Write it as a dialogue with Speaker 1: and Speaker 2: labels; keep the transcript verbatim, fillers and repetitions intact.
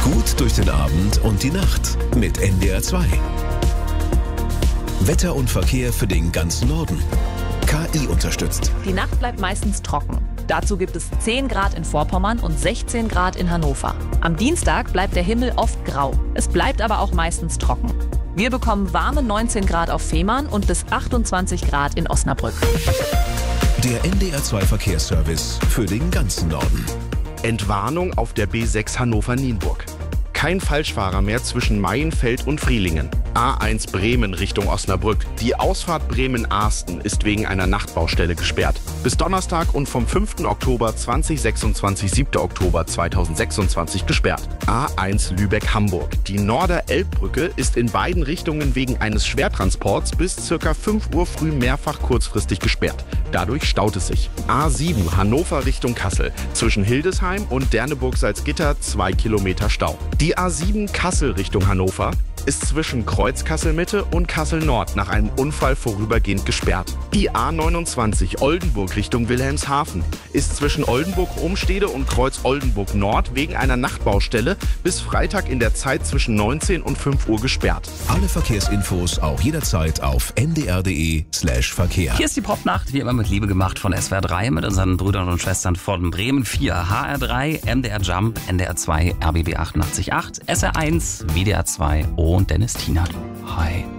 Speaker 1: Gut durch den Abend und die Nacht mit N D R zwei. Wetter und Verkehr für den ganzen Norden. K I unterstützt.
Speaker 2: Die Nacht bleibt meistens trocken. Dazu gibt es zehn Grad in Vorpommern und sechzehn Grad in Hannover. Am Dienstag bleibt der Himmel oft grau. Es bleibt aber auch meistens trocken. Wir bekommen warme neunzehn Grad auf Fehmarn und bis achtundzwanzig Grad in Osnabrück.
Speaker 1: Der N D R zwei Verkehrsservice für den ganzen Norden.
Speaker 3: Entwarnung auf der B sechs Hannover-Nienburg. Kein Falschfahrer mehr zwischen Maienfeld und Frielingen. A eins Bremen Richtung Osnabrück. Die Ausfahrt Bremen-Arsten ist wegen einer Nachtbaustelle gesperrt. Bis Donnerstag und vom fünften Oktober zweitausendsechsundzwanzig, siebten Oktober zweitausendsechsundzwanzig gesperrt. A eins Lübeck-Hamburg. Die Norder-Elbbrücke ist in beiden Richtungen wegen eines Schwertransports bis ca. fünf Uhr früh mehrfach kurzfristig gesperrt. Dadurch staut es sich. A sieben Hannover Richtung Kassel. Zwischen Hildesheim und Derneburg-Salzgitter zwei Kilometer Stau. Die A sieben Kassel Richtung Hannover ist zwischen Kreuz-Kassel-Mitte und Kassel-Nord nach einem Unfall vorübergehend gesperrt. Die A neunundzwanzig Oldenburg Richtung Wilhelmshaven ist zwischen Oldenburg-Umstede und Kreuz-Oldenburg-Nord wegen einer Nachtbaustelle bis Freitag in der Zeit zwischen neunzehn und fünf Uhr gesperrt.
Speaker 1: Alle Verkehrsinfos auch jederzeit auf n d r punkt d e slash Verkehr.
Speaker 4: Hier ist die Popnacht, wie immer mit Liebe gemacht von S W R drei mit unseren Brüdern und Schwestern von Bremen vier, H R drei, M D R Jump, N D R zwei, R B B achtundachtzig Komma acht, S R eins, W D R zwei und Dennis Tiener. Hi.